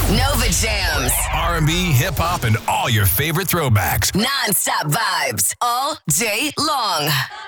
Nova Jams. R&B, hip-hop, and all your favorite throwbacks. Non-stop vibes all day long.